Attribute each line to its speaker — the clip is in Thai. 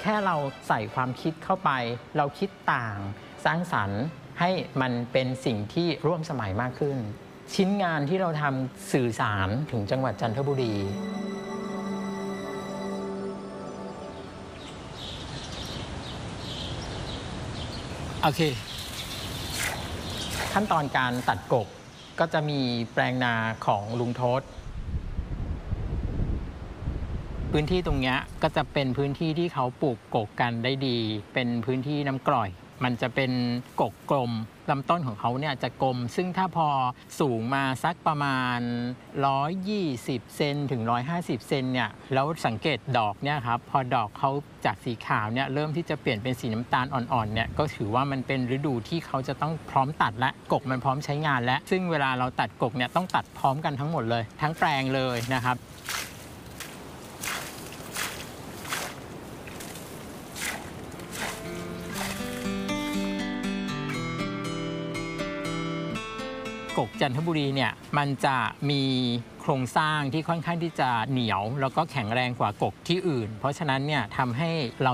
Speaker 1: แค่เราใส่ความคิดเข้าไปเราคิดต่างสร้างสรรค์ให้มันเป็นสิ่งที่ร่วมสมัยมากขึ้นชิ้นงานที่เราทำสื่อสารถึงจังหวัดจันทบุรีโอเคขั้นตอนการตัดกกก็จะมีแปลงนาของลุงทศพื้นที่ตรงนี้ก็จะเป็นพื้นที่ที่เขาปลูกกกกันได้ดีเป็นพื้นที่น้ำกร่อยมันจะเป็นกกกลมลำต้นของเขาเนี่ยจะกลมซึ่งถ้าพอสูงมาสักประมาณ120เซนถึง150เซนเนี่ยแล้วสังเกตดอกเนี่ยครับพอดอกเขาจากสีขาวเนี่ยเริ่มที่จะเปลี่ยนเป็นสีน้ำตาลอ่อนๆเนี่ยก็ถือว่ามันเป็นฤดูที่เขาจะต้องพร้อมตัดและกกมันพร้อมใช้งานแล้วซึ่งเวลาเราตัดกกเนี่ยต้องตัดพร้อมกันทั้งหมดเลยทั้งแปลงเลยนะครับกกจันทบุรีเนี่ยมันจะมีโครงสร้างที่ค่อนข้างที่จะเหนียวแล้วก็แข็งแรงกว่ากกที่อื่นเพราะฉะนั้นเนี่ยทำให้เรา